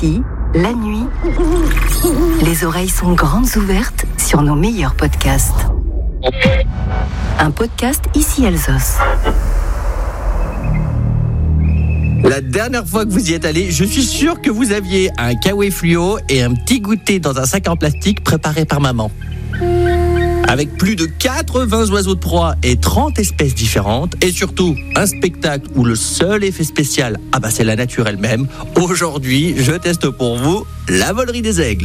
Ici, la nuit, les oreilles sont grandes ouvertes sur nos meilleurs podcasts. Un podcast Ici Alsos. La dernière fois que vous y êtes allé, je suis sûr que vous aviez un kawaii fluo et un petit goûter dans un sac en plastique préparé par maman. Avec plus de 80 oiseaux de proie et 30 espèces différentes, et surtout un spectacle où le seul effet spécial, c'est la nature elle-même. Aujourd'hui, je teste pour vous la volerie des aigles.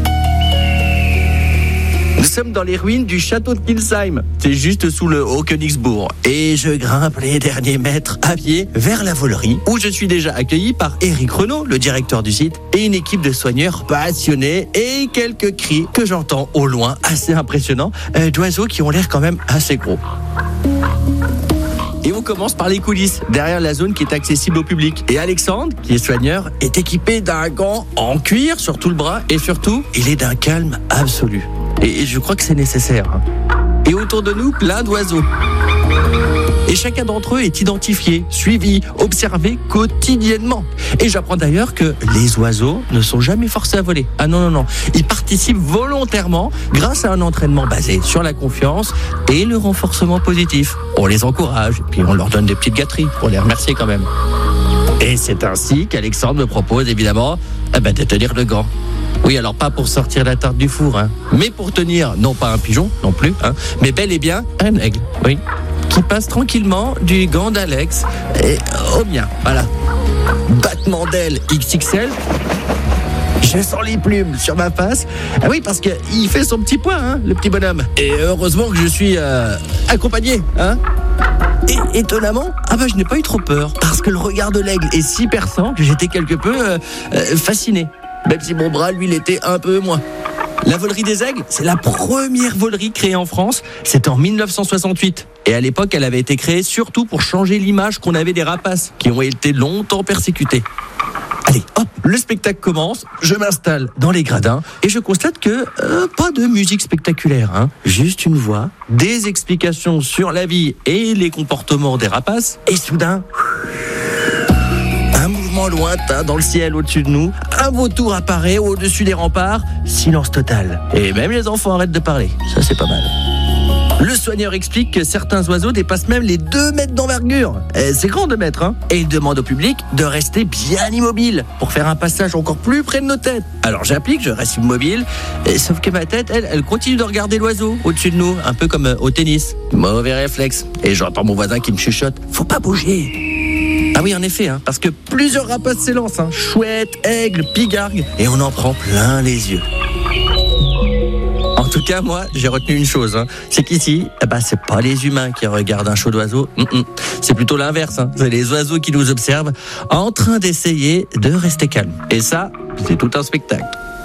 Nous sommes dans les ruines du château de Kilsheim. C'est juste sous le Haut-Königsbourg. Et je grimpe les derniers mètres à pied vers la volerie, où je suis déjà accueilli par Éric Renaud, le directeur du site, et une équipe de soigneurs passionnés et quelques cris que j'entends au loin, assez impressionnants, d'oiseaux qui ont l'air quand même assez gros. Et on commence par les coulisses, derrière la zone qui est accessible au public. Et Alexandre, qui est soigneur, est équipé d'un gant en cuir sur tout le bras, et surtout, il est d'un calme absolu. Et je crois que c'est nécessaire. Et autour de nous, plein d'oiseaux. Et chacun d'entre eux est identifié, suivi, observé quotidiennement. Et j'apprends d'ailleurs que les oiseaux ne sont jamais forcés à voler. Ah non. Ils participent volontairement grâce à un entraînement basé sur la confiance et le renforcement positif. On les encourage, puis on leur donne des petites gâteries pour les remercier quand même. Et c'est ainsi qu'Alexandre me propose évidemment de tenir le gant. Oui, alors pas pour sortir la tarte du four, mais pour tenir, non pas un pigeon, non plus, mais bel et bien un aigle, oui, qui passe tranquillement du gant d'Alex au mien, voilà. Battement d'aile XXL, je sens les plumes sur ma face, oui, parce qu'il fait son petit poids, le petit bonhomme, et heureusement que je suis accompagné, Et étonnamment, je n'ai pas eu trop peur, parce que le regard de l'aigle est si perçant que j'étais quelque peu fasciné. Même si mon bras, lui, l'était un peu moins. La volerie des aigles, c'est la première volerie créée en France. C'était en 1968. Et à l'époque, elle avait été créée surtout pour changer l'image qu'on avait des rapaces, qui ont été longtemps persécutés. Allez, hop, le spectacle commence, je m'installe dans les gradins et je constate que pas de musique spectaculaire, juste une voix, des explications sur la vie et les comportements des rapaces, et soudain, un mouvement lointain dans le ciel au-dessus de nous, un vautour apparaît au-dessus des remparts, silence total. Et même les enfants arrêtent de parler, ça c'est pas mal. Le soigneur explique que certains oiseaux dépassent même les 2 mètres d'envergure. C'est grand 2 mètres, Et il demande au public de rester bien immobile pour faire un passage encore plus près de nos têtes. Alors j'applique, je reste immobile, sauf que ma tête, elle continue de regarder l'oiseau au-dessus de nous, un peu comme au tennis. Mauvais réflexe. Et j'entends mon voisin qui me chuchote, faut pas bouger. Ah oui, en effet, parce que plusieurs rapaces s'élancent, chouette, aigle, pigargue, et on en prend plein les yeux. En tout cas, moi, j'ai retenu une chose, c'est qu'ici, c'est pas les humains qui regardent un show d'oiseaux, c'est plutôt l'inverse, c'est les oiseaux qui nous observent en train d'essayer de rester calmes. Et ça, c'est tout un spectacle.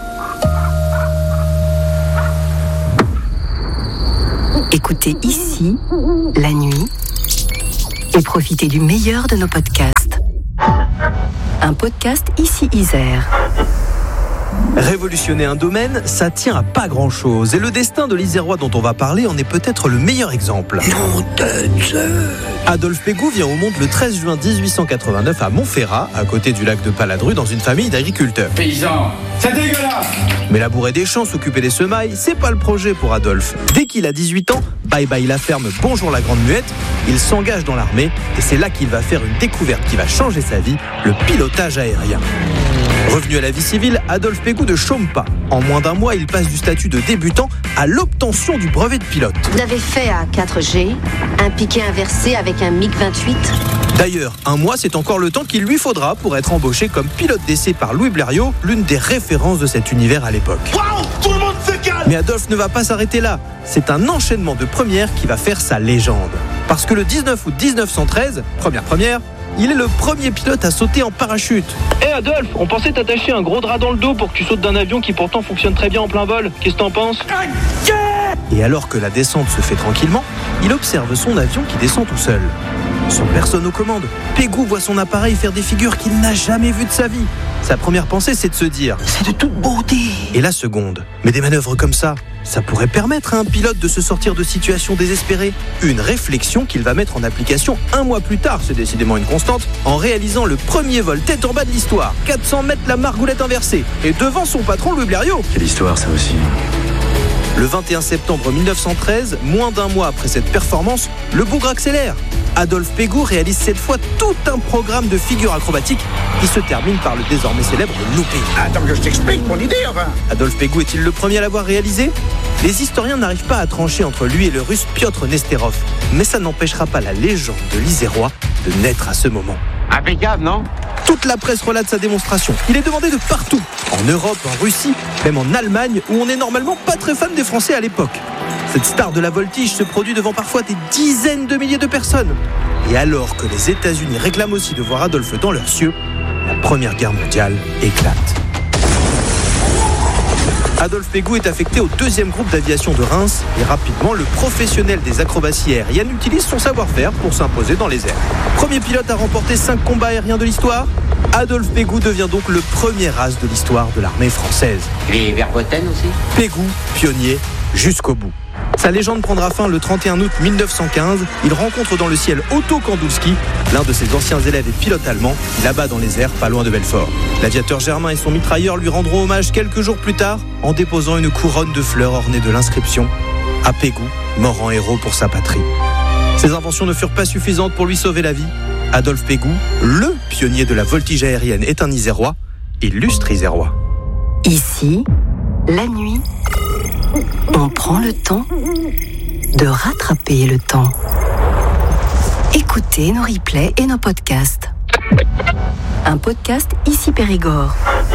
Écoutez Ici, la nuit, et profitez du meilleur de nos podcasts. Un podcast Ici Isère. Révolutionner un domaine, ça tient à pas grand-chose. Et le destin de l'Isérois dont on va parler en est peut-être le meilleur exemple. Adolphe Pégout vient au monde le 13 juin 1889 à Montferrat, à côté du lac de Paladru, dans une famille d'agriculteurs. Paysans, c'est dégueulasse! Mais labourer des champs, s'occuper des semailles, c'est pas le projet pour Adolphe. Dès qu'il a 18 ans, bye bye la ferme, bonjour la grande muette, il s'engage dans l'armée et c'est là qu'il va faire une découverte qui va changer sa vie, le pilotage aérien. Revenu à la vie civile, Adolphe Pégout ne chôme pas. En moins d'1 mois, il passe du statut de débutant à l'obtention du brevet de pilote. Vous avez fait à 4G, un piquet inversé avec un MiG-28. D'ailleurs, 1 mois, c'est encore le temps qu'il lui faudra pour être embauché comme pilote d'essai par Louis Blériot, l'une des références de cet univers à l'époque. Waouh, tout le monde se calme! Mais Adolphe ne va pas s'arrêter là. C'est un enchaînement de premières qui va faire sa légende. Parce que le 19 août 1913, première, il est le premier pilote à sauter en parachute. Hé Adolphe, on pensait t'attacher un gros drap dans le dos pour que tu sautes d'un avion qui pourtant fonctionne très bien en plein vol. Qu'est-ce que t'en penses? Et alors que la descente se fait tranquillement, il observe son avion qui descend tout seul. Sans personne aux commandes, Pégout voit son appareil faire des figures qu'il n'a jamais vues de sa vie. Sa première pensée, c'est de se dire « C'est de toute beauté !» Et la seconde, mais des manœuvres comme ça, Ça pourrait permettre à un pilote de se sortir de situations désespérées. Une réflexion qu'il va mettre en application 1 mois plus tard, c'est décidément une constante, en réalisant le premier vol tête en bas de l'histoire. 400 mètres la margoulette inversée. Et devant son patron Louis Blériot. Quelle histoire ça aussi. Le 21 septembre 1913, moins d'1 mois après cette performance, le bougre accélère. Adolphe Pégoud réalise cette fois tout un programme de figures acrobatiques qui se termine par le désormais célèbre looping. Attends que je t'explique mon idée, enfin. Adolphe Pégoud est-il le premier à l'avoir réalisé ? Les historiens n'arrivent pas à trancher entre lui et le russe Piotr Nesterov, mais ça n'empêchera pas la légende de l'Isérois de naître à ce moment. Impeccable, non ? Toute la presse relate sa démonstration. Il est demandé de partout, en Europe, en Russie, même en Allemagne, où on n'est normalement pas très fan des Français à l'époque. Cette star de la voltige se produit devant parfois des dizaines de milliers de personnes. Et alors que les États-Unis réclament aussi de voir Adolphe dans leurs cieux, la Première Guerre mondiale éclate. Adolphe Pégoud est affecté au 2e groupe d'aviation de Reims et rapidement, le professionnel des acrobaties aériennes utilise son savoir-faire pour s'imposer dans les airs. Premier pilote à remporter 5 combats aériens de l'histoire, Adolphe Pégoud devient donc le premier as de l'histoire de l'armée française. Les Verboten aussi ? Pégoud, pionnier, jusqu'au bout. Sa légende prendra fin le 31 août 1915. Il rencontre dans le ciel Otto Kandulski, l'un de ses anciens élèves et pilote allemand, là-bas dans les airs, pas loin de Belfort. L'aviateur Germain et son mitrailleur lui rendront hommage quelques jours plus tard en déposant une couronne de fleurs ornée de l'inscription « À Pégoud, mort en héros pour sa patrie ». Ses inventions ne furent pas suffisantes pour lui sauver la vie. Adolphe Pégoud, le pionnier de la voltige aérienne, est un Isérois, illustre Isérois. Ici, la nuit, on prend le temps de rattraper le temps. Écoutez nos replays et nos podcasts. Un podcast Ici Périgord.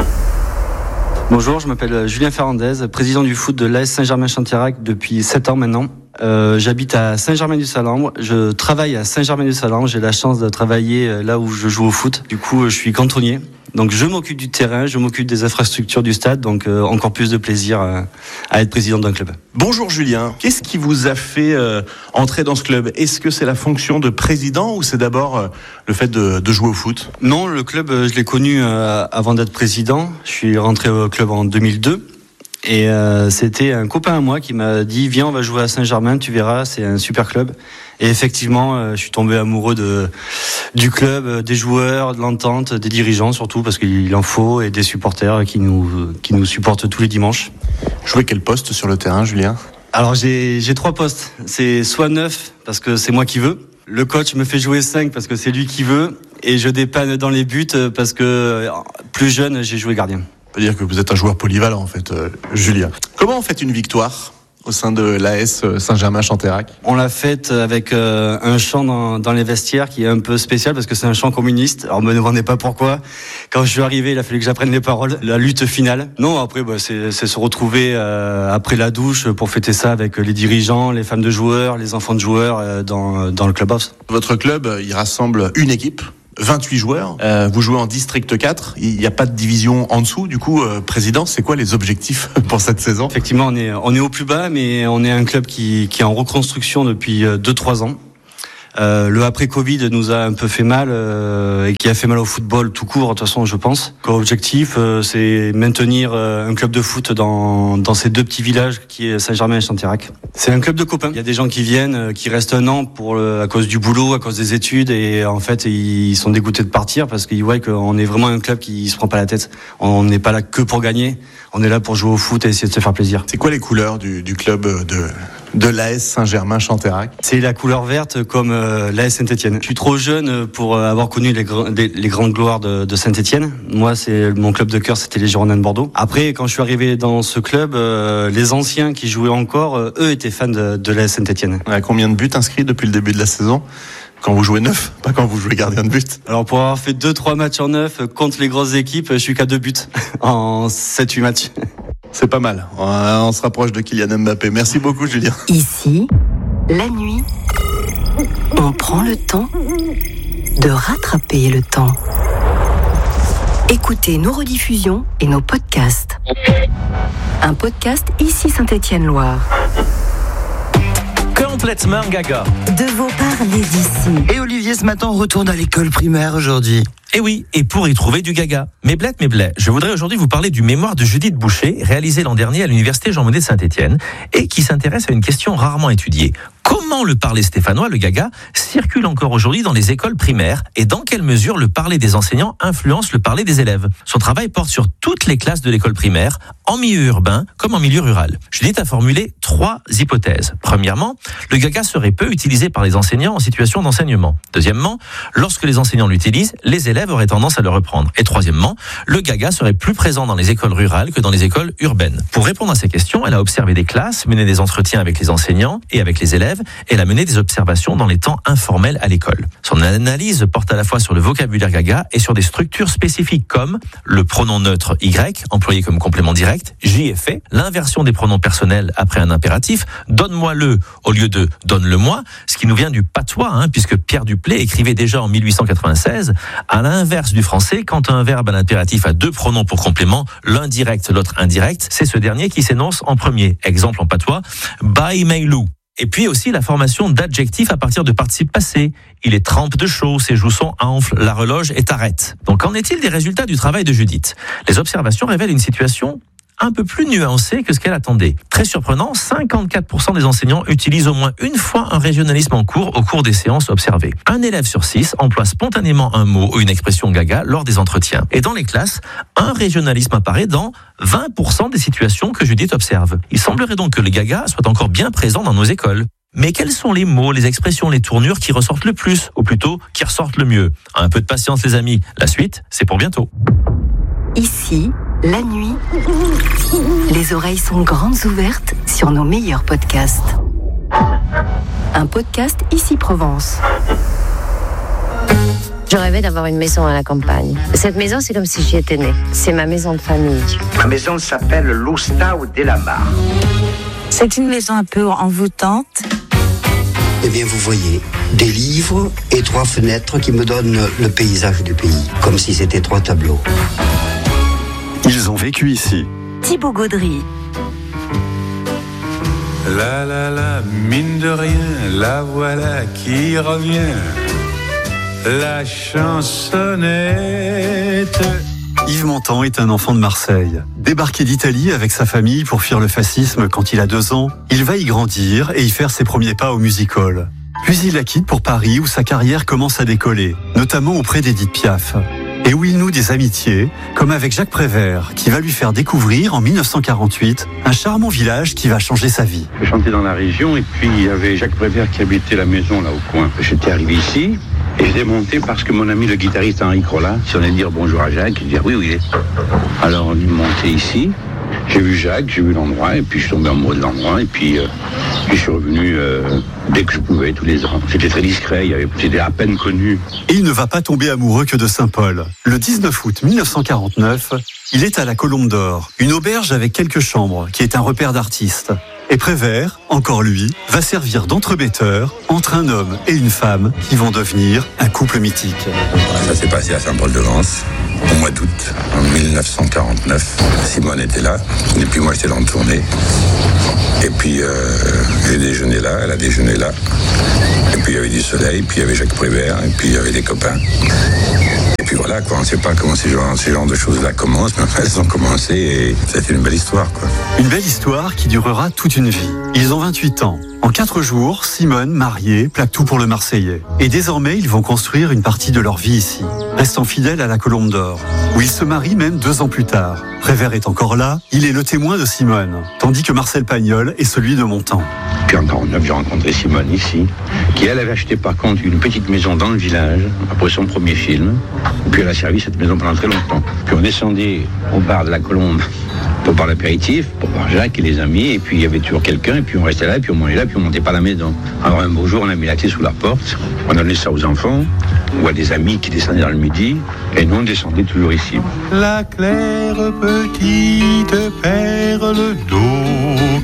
Bonjour, je m'appelle Julien Ferrandez, président du foot de l'AS Saint-Germain-Chantérac depuis 7 ans maintenant. J'habite à Saint-Germain-du-Salambre, je travaille à Saint-Germain-du-Salambre, j'ai la chance de travailler là où je joue au foot. Du coup, je suis cantonnier. Donc je m'occupe du terrain, je m'occupe des infrastructures du stade, donc encore plus de plaisir à être président d'un club. Bonjour Julien, qu'est-ce qui vous a fait entrer dans ce club ? Est-ce que c'est la fonction de président ou c'est d'abord le fait de jouer au foot ? Non, le club, je l'ai connu avant d'être président. Je suis rentré au club en 2002. Et c'était un copain à moi qui m'a dit « Viens, on va jouer à Saint-Germain, tu verras, c'est un super club ». Et effectivement, je suis tombé amoureux du club, des joueurs, de l'entente, des dirigeants surtout, parce qu'il en faut, et des supporters qui nous supportent tous les dimanches. Jouer quel poste sur le terrain, Julien ? Alors j'ai 3 postes. C'est soit 9, parce que c'est moi qui veux. Le coach me fait jouer 5 parce que c'est lui qui veut. Et je dépanne dans les buts parce que plus jeune, j'ai joué gardien. Ça veut dire que vous êtes un joueur polyvalent en fait, Julien. Comment on fait une victoire au sein de l'AS Saint-Germain-Chantérac ? On l'a faite avec un chant dans les vestiaires qui est un peu spécial parce que c'est un chant communiste. Alors me demandez pas pourquoi. Quand je suis arrivé, il a fallu que j'apprenne les paroles. La lutte finale. Non, après c'est se retrouver après la douche pour fêter ça avec les dirigeants, les femmes de joueurs, les enfants de joueurs dans le clubhouse. Votre club, il rassemble une équipe. 28 joueurs, vous jouez en District 4, il n'y a pas de division en dessous, du coup, président, c'est quoi les objectifs pour cette saison ? Effectivement, on est au plus bas, mais on est un club qui est en reconstruction depuis 2-3 ans. Le après-Covid nous a un peu fait mal et qui a fait mal au football tout court, de toute façon, je pense. L'objectif, c'est maintenir un club de foot dans ces 2 petits villages qui est Saint-Germain et Chantérac. C'est un club de copains. Il y a des gens qui viennent, qui restent 1 an à cause du boulot, à cause des études, et en fait, ils sont dégoûtés de partir parce qu'ils voient qu'on est vraiment un club qui se prend pas la tête. On n'est pas là que pour gagner. On est là pour jouer au foot et essayer de se faire plaisir. C'est quoi les couleurs du club de l'AS Saint-Germain-Chantérac ? C'est la couleur verte comme l'AS Saint-Etienne. Je suis trop jeune pour avoir connu les grandes gloires de Saint-Etienne. Moi, mon club de cœur, c'était les Girondins de Bordeaux. Après, quand je suis arrivé dans ce club, les anciens qui jouaient encore, eux étaient fans de l'AS Saint-Etienne. Combien de buts inscrits depuis le début de la saison ? Quand vous jouez 9, pas quand vous jouez gardien de but. Alors pour avoir fait 2-3 matchs en 9 contre les grosses équipes, je suis qu'à 2 buts en 7-8 matchs. C'est pas mal, on se rapproche de Kylian Mbappé. Merci beaucoup Julien. Ici, la nuit, on prend le temps de rattraper le temps. Écoutez nos rediffusions et nos podcasts. Un podcast Ici Saint-Étienne-Loire. Complètement gaga. De vos parlers d'ici. Et Olivier ce matin retourne à l'école primaire aujourd'hui. Et oui, et pour y trouver du gaga. Mais bled, je voudrais aujourd'hui vous parler du mémoire de Judith Boucher, réalisé l'an dernier à l'université Jean Monnet de Saint-Étienne, et qui s'intéresse à une question rarement étudiée. Comment le parler stéphanois, le gaga, circule encore aujourd'hui dans les écoles primaires et dans quelle mesure le parler des enseignants influence le parler des élèves? Son travail porte sur toutes les classes de l'école primaire, en milieu urbain comme en milieu rural. Judith a formulé 3 hypothèses. Premièrement, le gaga serait peu utilisé par les enseignants en situation d'enseignement. Deuxièmement, lorsque les enseignants l'utilisent, les élèves auraient tendance à le reprendre. Et troisièmement, le gaga serait plus présent dans les écoles rurales que dans les écoles urbaines. Pour répondre à ces questions, elle a observé des classes, mené des entretiens avec les enseignants et avec les élèves, et elle a mené des observations dans les temps informels à l'école. Son analyse porte à la fois sur le vocabulaire gaga et sur des structures spécifiques comme le pronom neutre Y, employé comme complément direct, j'y ai fait, l'inversion des pronoms personnels après un impératif, donne-moi-le au lieu de donne-le-moi, ce qui nous vient du patois, puisque Pierre Duplay écrivait déjà en 1896, à l'inverse du français, quand un verbe à l'impératif a 2 pronoms pour complément, l'un direct, l'autre indirect, c'est ce dernier qui s'énonce en premier. Exemple en patois, Bai Meilou. Et puis aussi la formation d'adjectifs à partir de participes passés. Il est trempe de chaud, ses joues sont enflent, la reloge est arrête. Donc qu'en est-il des résultats du travail de Judith? Les observations révèlent une situation un peu plus nuancée que ce qu'elle attendait. Très surprenant, 54% des enseignants utilisent au moins une fois un régionalisme en cours au cours des séances observées. Un élève sur 6 emploie spontanément un mot ou une expression gaga lors des entretiens. Et dans les classes, un régionalisme apparaît dans 20% des situations que Judith observe. Il semblerait donc que les gagas soient encore bien présents dans nos écoles. Mais quels sont les mots, les expressions, les tournures qui ressortent le plus, ou plutôt qui ressortent le mieux? Un peu de patience les amis, la suite, c'est pour bientôt. Ici, la nuit, les oreilles sont grandes ouvertes sur nos meilleurs podcasts. Un podcast Ici Provence. Je rêvais d'avoir une maison à la campagne. Cette maison, c'est comme si j'y étais née. C'est ma maison de famille. Ma maison s'appelle l'Oustau de la Mare. C'est une maison un peu envoûtante. Eh bien, vous voyez, des livres et 3 fenêtres qui me donnent le paysage du pays, comme si c'était 3 tableaux. Ils ont vécu ici. Thibaut Gaudry. La, mine de rien, la voilà qui revient. La chansonnette. Yves Montand est un enfant de Marseille. Débarqué d'Italie avec sa famille pour fuir le fascisme quand il a 2 ans, il va y grandir et y faire ses premiers pas au music-hall. Puis il la quitte pour Paris où sa carrière commence à décoller, notamment auprès d'Édith Piaf. Et où il noue des amitiés, comme avec Jacques Prévert, qui va lui faire découvrir en 1948 un charmant village qui va changer sa vie. Je chantais dans la région et puis il y avait Jacques Prévert qui habitait la maison là au coin. J'étais arrivé ici et j'étais monté parce que mon ami le guitariste Henri Crolla, si on allait dire bonjour à Jacques, il dit oui, où il est. Alors on est monté ici, j'ai vu Jacques, j'ai vu l'endroit et puis je suis tombé amoureux de l'endroit et puis je suis revenu dès que je pouvais tous les ans. C'était très discret, c'était à peine connu. Et il ne va pas tomber amoureux que de Saint-Paul. Le 19 août 1949, il est à la Colombe d'Or, une auberge avec quelques chambres qui est un repère d'artistes. Et Prévert, encore lui, va servir d'entremetteur entre un homme et une femme qui vont devenir un couple mythique. Ça s'est passé à Saint-Paul-de-Vence au mois d'août en 1949. Simone était là et puis moi j'étais dans le tournée. Et puis j'ai déjeuné là, elle a déjeuné là. Et puis il y avait du soleil, puis il y avait Jacques Prévert, et puis il y avait des copains. Et puis voilà, quoi, on ne sait pas comment ces genres de choses-là commencent, mais enfin, elles ont commencé et ça a été une belle histoire, quoi. Une belle histoire qui durera toute une vie. Ils ont 28 ans. En 4 jours, Simone, mariée, plaque tout pour le Marseillais. Et désormais, ils vont construire une partie de leur vie ici, restant fidèles à la Colombe d'Or, où ils se marient même 2 ans plus tard. Prévert est encore là, il est le témoin de Simone, tandis que Marcel Pagnol est celui de Montand. Puis en 1949, j'ai rencontré Simone ici, qui elle avait acheté par contre une petite maison dans le village, après son premier film. Puis elle a servi cette maison pendant très longtemps. Puis on descendait au bar de la Colombe pour boire l'apéritif, pour voir Jacques et les amis, et puis il y avait toujours quelqu'un, et puis on restait là, et puis on mangeait là, puis on montait pas à la maison. Alors un beau jour, on a mis la clé sous la porte, on a donné ça aux enfants, ou à des amis qui descendaient dans le midi, et nous on descendait toujours ici. La claire petite perle d'eau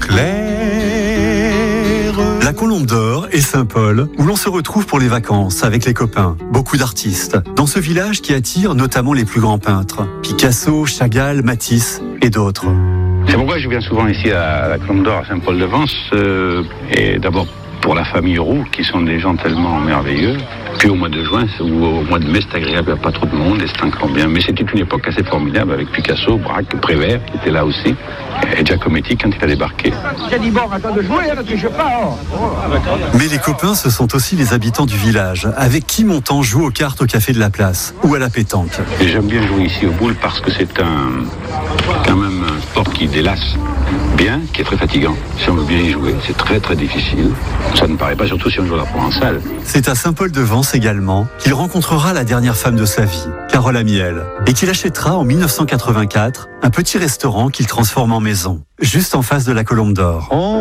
claire. La Colombe d'Or et Saint-Paul, où l'on se retrouve pour les vacances avec les copains, beaucoup d'artistes, dans ce village qui attire notamment les plus grands peintres, Picasso, Chagall, Matisse et d'autres. C'est pourquoi je viens souvent ici à la Colombe d'Or, à Saint-Paul-de-Vence, et d'abord pour la famille Roux, qui sont des gens tellement merveilleux. Puis au mois de juin ou au mois de mai, c'est agréable, il n'y a pas trop de monde et c'est encore bien. Mais c'était une époque assez formidable avec Picasso, Braque, Prévert qui était là aussi, et Giacometti quand il a débarqué. J'ai dit bon, attends de jouer, ne touche pas. Mais les copains, ce sont aussi les habitants du village, avec qui Montand joue aux cartes au café de la place ou à la pétanque. Et j'aime bien jouer ici au boule parce que c'est quand même un sport qui délasse bien, qui est très fatigant. Si on veut bien y jouer, c'est très très difficile. Ça ne paraît pas, surtout si on joue à la provençale. C'est à Saint-Paul-de-Vence également qu'il rencontrera la dernière femme de sa vie, Carole Amiel, et qu'il achètera en 1984 un petit restaurant qu'il transforme en maison, juste en face de la Colombe d'Or.